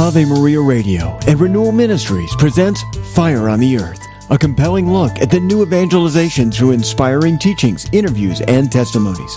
Ave Maria Radio and Renewal Ministries presents Fire on the Earth, a compelling look at the new evangelization through inspiring teachings, interviews, and testimonies.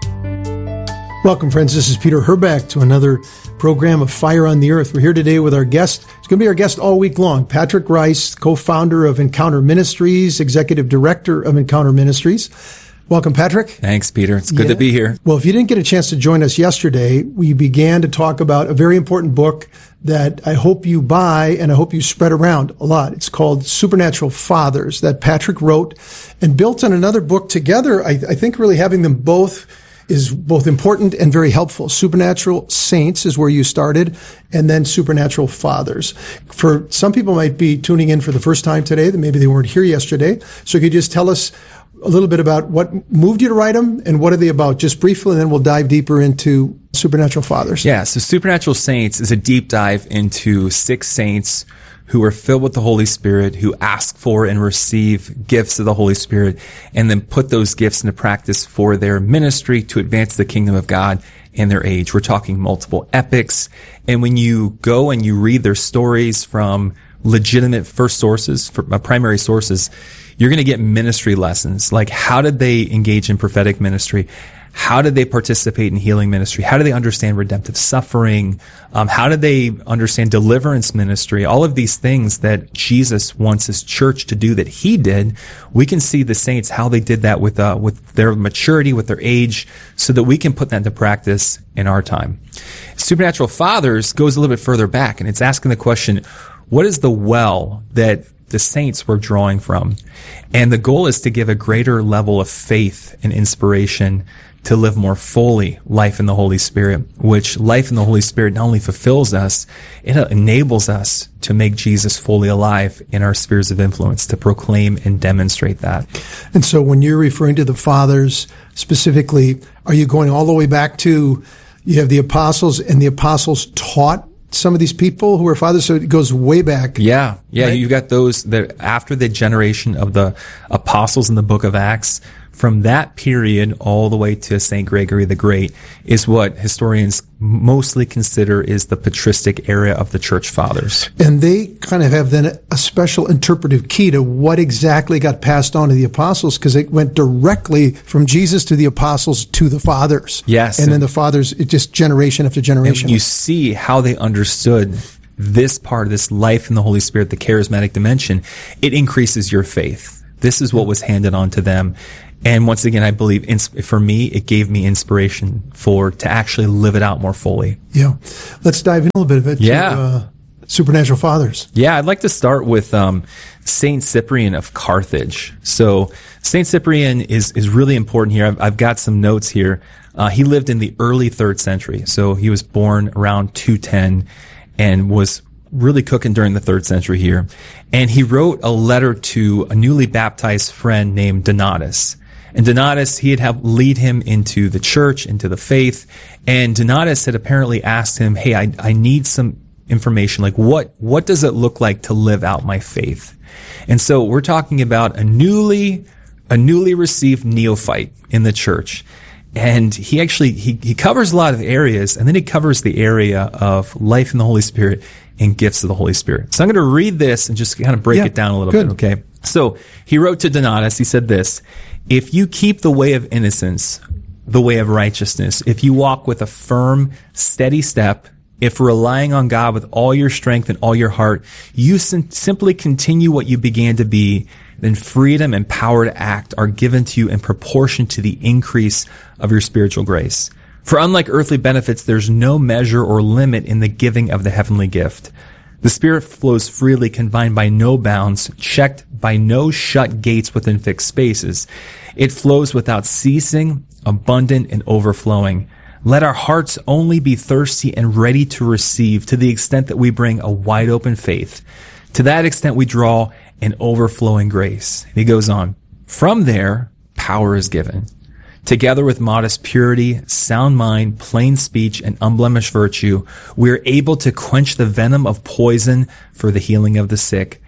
Welcome, friends. This is Peter Herbeck to another program of Fire on the Earth. We're here today with our guest. It's going to be our guest all week long, Patrick Rice, co-founder of Encounter Ministries, executive director of Encounter Ministries. Welcome, Patrick. Thanks, Peter. It's good to be here. Well, if you didn't get a chance to join us yesterday, we began to talk about a very important book that I hope you buy and I hope you spread around a lot. It's called Supernatural Fathers, that Patrick wrote and built on another book together. I think really having them both is both important and very helpful. Supernatural Saints is where you started, and then Supernatural Fathers. For some people might be tuning in for the first time today, that maybe they weren't here yesterday. So could you just tell us a little bit about what moved you to write them and what are they about, just briefly, and then we'll dive deeper into Supernatural Fathers. Yeah, so Supernatural Saints is a deep dive into 6 saints who are filled with the Holy Spirit, who ask for and receive gifts of the Holy Spirit, and then put those gifts into practice for their ministry to advance the kingdom of God in their age. We're talking multiple epics. And when you go and you read their stories from legitimate first sources, primary sources, you're going to get ministry lessons. Like, how did they engage in prophetic ministry? How did they participate in healing ministry? How do they understand redemptive suffering? How did they understand deliverance ministry? All of these things that Jesus wants his church to do that he did, we can see the saints, how they did that with their maturity, with their age, so that we can put that into practice in our time. Supernatural Fathers goes a little bit further back, and it's asking the question, what is the well that the saints were drawing from? And the goal is to give a greater level of faith and inspiration to live more fully life in the Holy Spirit, which life in the Holy Spirit not only fulfills us, it enables us to make Jesus fully alive in our spheres of influence, to proclaim and demonstrate that. And so when you're referring to the fathers specifically, are you going all the way back to, you have the apostles, and the apostles taught some of these people who were fathers, so it goes way back. Yeah. Right? You've got those that after the generation of the apostles in the book of Acts, from that period all the way to St. Gregory the Great is what historians mostly consider is the patristic era of the church fathers. And they kind of have then a special interpretive key to what exactly got passed on to the apostles, because it went directly from Jesus to the apostles to the fathers. Yes. And then the fathers, it just generation after generation. And you see how they understood this part of this life in the Holy Spirit, the charismatic dimension. It increases your faith. This is what was handed on to them. And once again, I believe for me, it gave me inspiration to actually live it out more fully. Yeah. Let's dive in a little bit to Supernatural Fathers. Yeah, I'd like to start with Saint Cyprian of Carthage. So Saint Cyprian is really important here. I've got some notes here. He lived in the early 3rd century. So he was born around 210 and was really cooking during the 3rd century here. And he wrote a letter to a newly baptized friend named Donatus. And Donatus, he had helped lead him into the church, into the faith. And Donatus had apparently asked him, hey, I need some information. Like, what does it look like to live out my faith? And so we're talking about a newly received neophyte in the church. And he actually, he covers a lot of areas, and then he covers the area of life in the Holy Spirit and gifts of the Holy Spirit. So I'm going to read this and just kind of break it down a little bit, okay? So he wrote to Donatus, he said this, if you keep the way of innocence, the way of righteousness, if you walk with a firm, steady step, if relying on God with all your strength and all your heart, you simply continue what you began to be, then freedom and power to act are given to you in proportion to the increase of your spiritual grace. For unlike earthly benefits, there's no measure or limit in the giving of the heavenly gift. The Spirit flows freely, confined by no bounds, checked by no shut gates within fixed spaces. It flows without ceasing, abundant and overflowing. Let our hearts only be thirsty and ready to receive to the extent that we bring a wide open faith. To that extent we draw an overflowing grace. And he goes on. From there, power is given. Together with modest purity, sound mind, plain speech, and unblemished virtue, we are able to quench the venom of poison for the healing of the sick,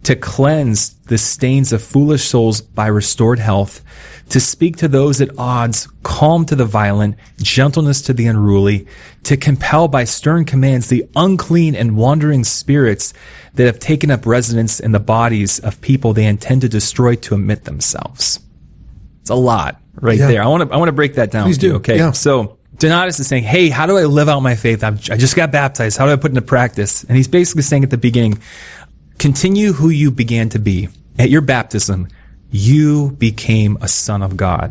to cleanse the stains of foolish souls by restored health, to speak to those at odds, calm to the violent, gentleness to the unruly, to compel by stern commands the unclean and wandering spirits that have taken up residence in the bodies of people they intend to destroy to emit themselves. It's a lot right there. I want to break that down. Please do. Okay. Yeah. So Donatus is saying, hey, how do I live out my faith? I just got baptized. How do I put it into practice? And he's basically saying at the beginning, continue who you began to be. At your baptism, you became a son of God,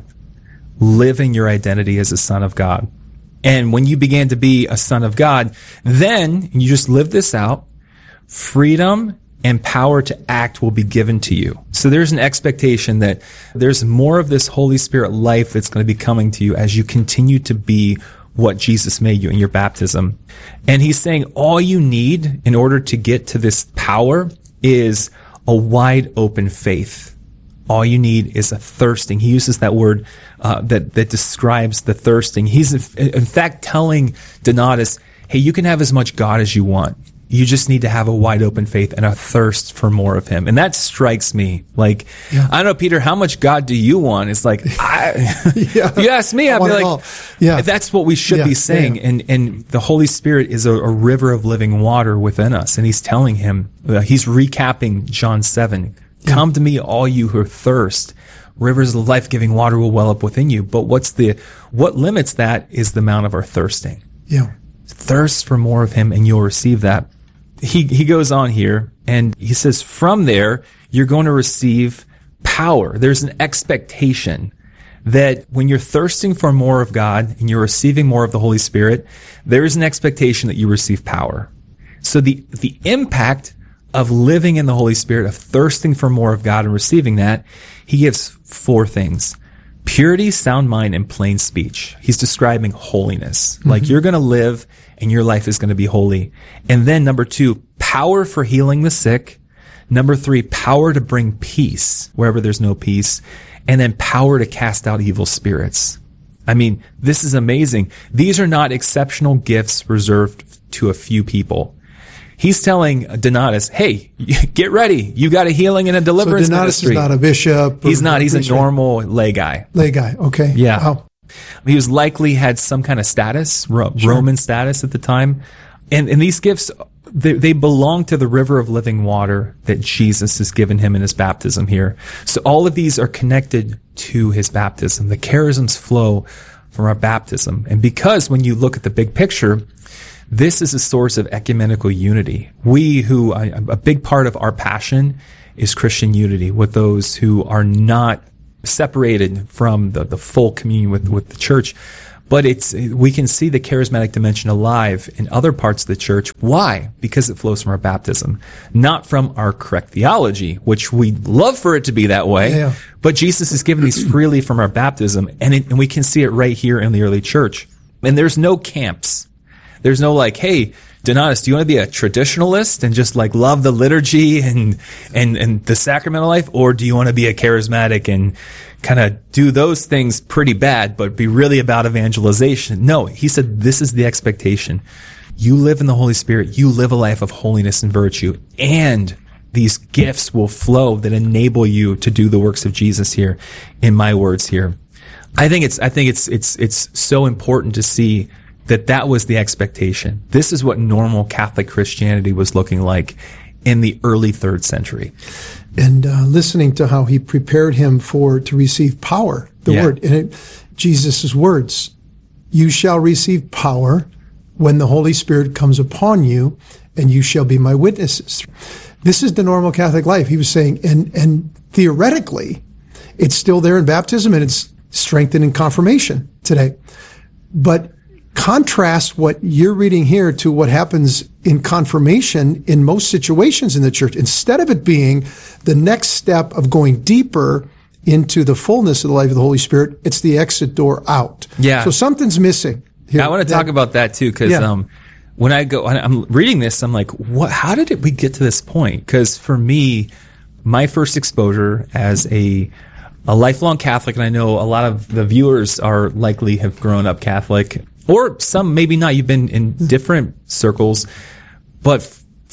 living your identity as a son of God. And when you began to be a son of God, then, and you just live this out, freedom and power to act will be given to you. So there's an expectation that there's more of this Holy Spirit life that's going to be coming to you as you continue to be what Jesus made you in your baptism. And he's saying all you need in order to get to this power is a wide open faith. All you need is a thirsting. He uses that word that describes the thirsting. He's in fact telling Donatus, hey, you can have as much God as you want. You just need to have a wide open faith and a thirst for more of him. And that strikes me. Like, I don't know, Peter, how much God do you want? It's like, if you ask me, I'd be like, that's what we should be saying. And the Holy Spirit is a river of living water within us. And he's telling him, he's recapping John 7. Come to me, all you who thirst. Rivers of life-giving water will well up within you. But what limits that is the amount of our thirsting. Yeah. Thirst for more of him and you'll receive that. He goes on here and he says, from there, you're going to receive power. There's an expectation that when you're thirsting for more of God and you're receiving more of the Holy Spirit, there is an expectation that you receive power. So the impact of living in the Holy Spirit, of thirsting for more of God and receiving that, he gives 4 things. Purity, sound mind, and plain speech. He's describing holiness. Mm-hmm. Like you're going to live and your life is going to be holy. And then number 2, power for healing the sick. Number 3, power to bring peace wherever there's no peace. And then power to cast out evil spirits. I mean, this is amazing. These are not exceptional gifts reserved to a few people. He's telling Donatus, hey, get ready. You got a healing and a deliverance ministry. So Donatus is not a bishop. He's not. He's a normal lay guy. Lay guy. Okay. Yeah. Wow. He was likely had some kind of status, Roman status at the time. And these gifts, they belong to the river of living water that Jesus has given him in his baptism here. So all of these are connected to his baptism. The charisms flow from our baptism. And because when you look at the big picture, this is a source of ecumenical unity. A big part of our passion is Christian unity with those who are not separated from the full communion with the church. But we can see the charismatic dimension alive in other parts of the church. Why? Because it flows from our baptism, not from our correct theology, which we'd love for it to be that way. Yeah. But Jesus has given these freely from our baptism, and we can see it right here in the early church. And there's no camps. There's no like, hey, Donatus, do you want to be a traditionalist and just like love the liturgy and the sacramental life? Or do you want to be a charismatic and kind of do those things pretty bad, but be really about evangelization? No, he said, this is the expectation. You live in the Holy Spirit. You live a life of holiness and virtue, and these gifts will flow that enable you to do the works of Jesus here, in my words here. I think it's so important to see that was the expectation. This is what normal Catholic Christianity was looking like in the early 3rd century. And listening to how he prepared him to receive power, the word, and Jesus' words, you shall receive power when the Holy Spirit comes upon you, and you shall be my witnesses. This is the normal Catholic life. He was saying, and theoretically, it's still there in baptism, and it's strengthened in confirmation today. But contrast what you're reading here to what happens in confirmation in most situations in the church. Instead of it being the next step of going deeper into the fullness of the life of the Holy Spirit, it's the exit door out. Yeah. So something's missing here. I want to talk about that too, because when I'm reading this, I'm like, what? How did we get to this point? Because for me, my first exposure as a lifelong Catholic, and I know a lot of the viewers are likely have grown up Catholic, or some maybe not. You've been in different circles, but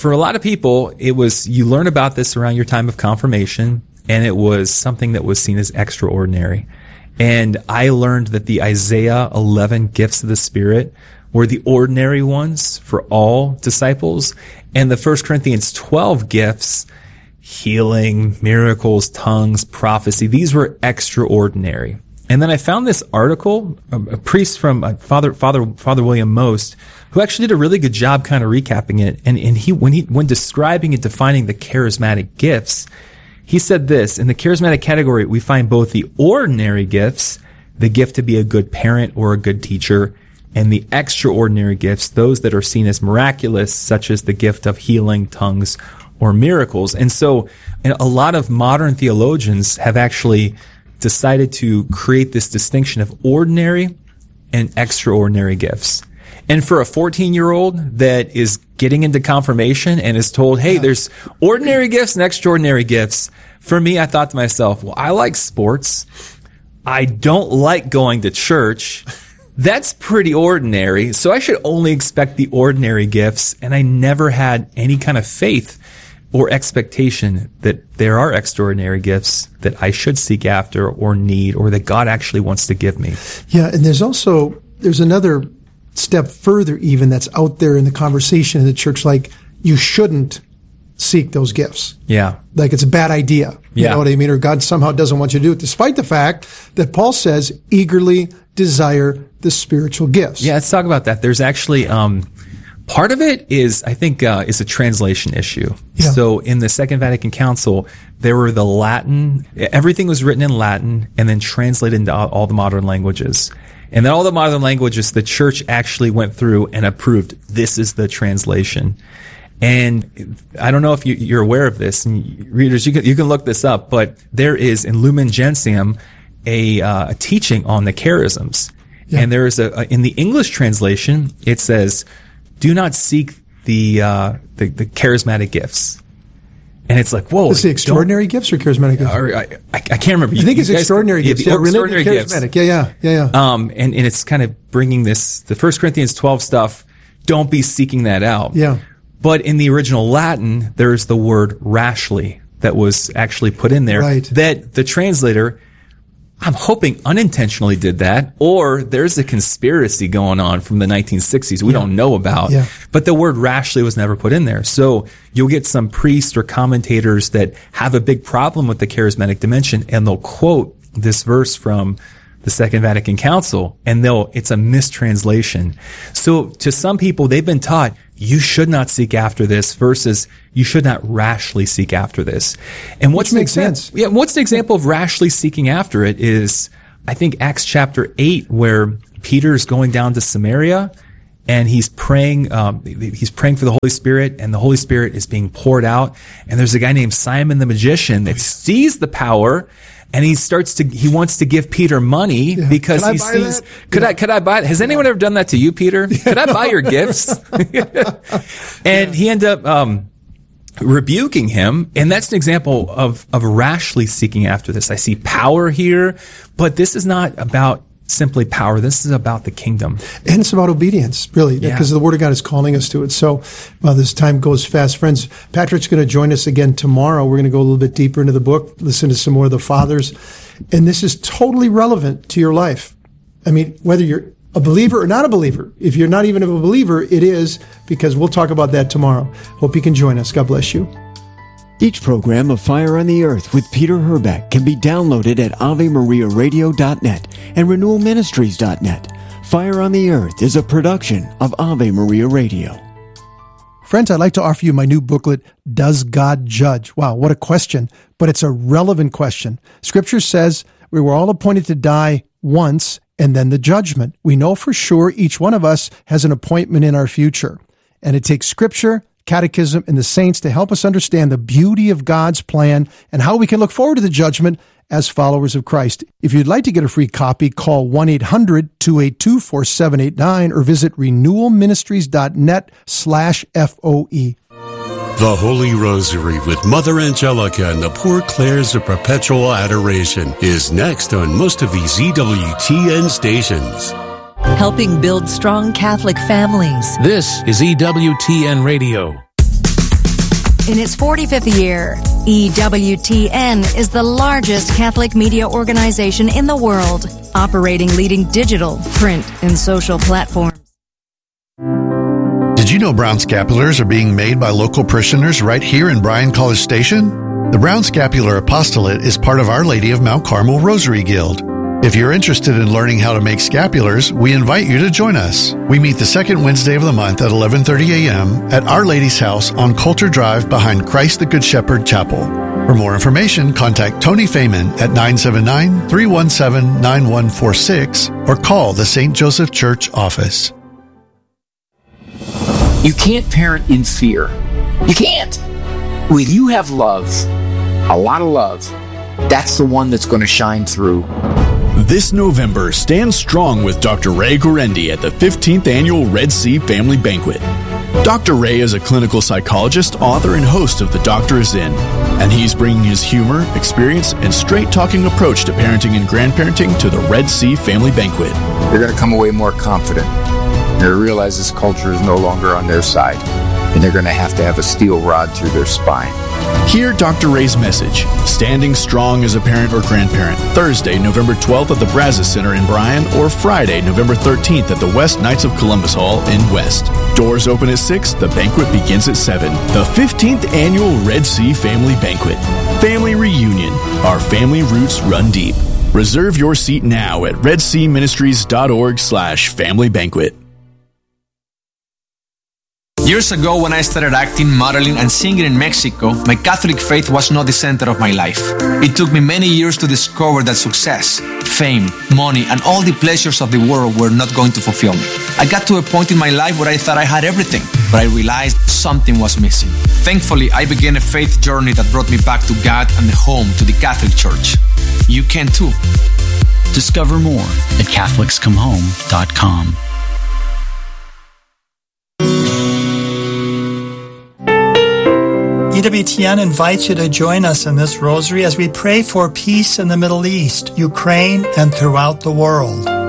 for a lot of people, it was, you learn about this around your time of confirmation, and it was something that was seen as extraordinary. And I learned that the Isaiah 11 gifts of the Spirit were the ordinary ones for all disciples. And the 1 Corinthians 12 gifts, healing, miracles, tongues, prophecy, these were extraordinary. And then I found this article, a priest from Father William Most, who actually did a really good job kind of recapping it. And when describing and defining the charismatic gifts, he said this: in the charismatic category, we find both the ordinary gifts, the gift to be a good parent or a good teacher, and the extraordinary gifts, those that are seen as miraculous, such as the gift of healing, tongues, or miracles. And so a lot of modern theologians have actually decided to create this distinction of ordinary and extraordinary gifts. And for a 14-year-old that is getting into confirmation and is told, hey, there's ordinary gifts and extraordinary gifts, for me, I thought to myself, well, I like sports. I don't like going to church. That's pretty ordinary. So I should only expect the ordinary gifts. And I never had any kind of faith or expectation that there are extraordinary gifts that I should seek after or need, or that God actually wants to give me. Yeah, and there's another step further even that's out there in the conversation in the church, like you shouldn't seek those gifts. Yeah. Like it's a bad idea. You know what I mean? Or God somehow doesn't want you to do it, despite the fact that Paul says, eagerly desire the spiritual gifts. Yeah, let's talk about that. There's actually, part of it is, I think, is a translation issue. Yeah. So in the Second Vatican Council, there were the Latin, everything was written in Latin and then translated into all the modern languages. And then all the modern languages, the church actually went through and approved, this is the translation. And I don't know if you're aware of this, and readers, you can look this up, but there is in Lumen Gentium a teaching on the charisms. Yeah. And there is in the English translation, it says, do not seek the charismatic gifts. And it's like, whoa. Is it extraordinary gifts or charismatic gifts? I can't remember. I think it's extraordinary gifts. Yeah, extraordinary gifts. Yeah. And it's kind of bringing the 1 Corinthians 12 stuff, don't be seeking that out. Yeah. But in the original Latin, there's the word rashly that was actually put in there. Right. That the translator, I'm hoping unintentionally did that, or there's a conspiracy going on from the 1960s we don't know about. Yeah. But the word rashly was never put in there. So you'll get some priests or commentators that have a big problem with the charismatic dimension, and they'll quote this verse from the Second Vatican Council, and it's a mistranslation. So to some people, they've been taught, you should not seek after this versus you should not rashly seek after this. And which makes sense. Yeah. What's an example of rashly seeking after it is, I think, Acts chapter 8, where Peter's going down to Samaria and he's praying for the Holy Spirit, and the Holy Spirit is being poured out. And there's a guy named Simon the magician that sees the power, and he wants to give Peter money because he sees, could I buy it? Has anyone ever done that to you, Peter? Could I buy your gifts? And he ended up, rebuking him. And that's an example of rashly seeking after this. I see power here, but this is not about simply power. This is about the kingdom. And it's about obedience, really, because the Word of God is calling us to it. So, this time goes fast. Friends, Patrick's going to join us again tomorrow. We're going to go a little bit deeper into the book, listen to some more of the fathers. And this is totally relevant to your life. I mean, whether you're a believer or not a believer, if you're not even a believer, it is, because we'll talk about that tomorrow. Hope you can join us. God bless you. Each program of Fire on the Earth with Peter Herbeck can be downloaded at AveMariaRadio.net and RenewalMinistries.net. Fire on the Earth is a production of Ave Maria Radio. Friends, I'd like to offer you my new booklet, Does God Judge? Wow, what a question, but it's a relevant question. Scripture says we were all appointed to die once and then the judgment. We know for sure each one of us has an appointment in our future. And it takes Scripture, Catechism, and the saints to help us understand the beauty of God's plan and how we can look forward to the judgment as followers of Christ. If you'd like to get a free copy, call 1-800-282-4789 or visit renewalministries.net/FOE. The Holy Rosary with Mother Angelica and the Poor Clares of Perpetual Adoration is next on most of these EWTN stations. Helping build strong Catholic families. This is EWTN Radio. In its 45th year, EWTN is the largest Catholic media organization in the world, operating leading digital, print, and social platforms. Did you know brown scapulars are being made by local parishioners right here in Bryan College Station? The Brown Scapular Apostolate is part of Our Lady of Mount Carmel Rosary Guild. If you're interested in learning how to make scapulars, we invite you to join us. We meet the second Wednesday of the month at 11:30 a.m. at Our Lady's House on Coulter Drive behind Christ the Good Shepherd Chapel. For more information, contact Tony Feynman at 979-317-9146 or call the St. Joseph Church office. You can't parent in fear. You can't. When you have love, a lot of love, that's the one that's going to shine through. This November, stand strong with Dr. Ray Guarendi at the 15th Annual Red Sea Family Banquet. Dr. Ray is a clinical psychologist, author, and host of The Doctor Is In, and he's bringing his humor, experience, and straight-talking approach to parenting and grandparenting to the Red Sea Family Banquet. They're going to come away more confident. They're going to realize this culture is no longer on their side, and they're going to have a steel rod through their spine. Hear Dr. Ray's message, Standing Strong as a Parent or Grandparent, Thursday, November 12th at the Brazos Center in Bryan, or Friday, November 13th at the West Knights of Columbus Hall in West. Doors open at 6, the banquet begins at 7. The 15th Annual Red Sea Family Banquet. Family Reunion. Our family roots run deep. Reserve your seat now at redseaministries.org/family banquet. Years ago, when I started acting, modeling, and singing in Mexico, my Catholic faith was not the center of my life. It took me many years to discover that success, fame, money, and all the pleasures of the world were not going to fulfill me. I got to a point in my life where I thought I had everything, but I realized something was missing. Thankfully, I began a faith journey that brought me back to God and the home to the Catholic Church. You can too. Discover more at CatholicsComeHome.com. EWTN invites you to join us in this rosary as we pray for peace in the Middle East, Ukraine, and throughout the world.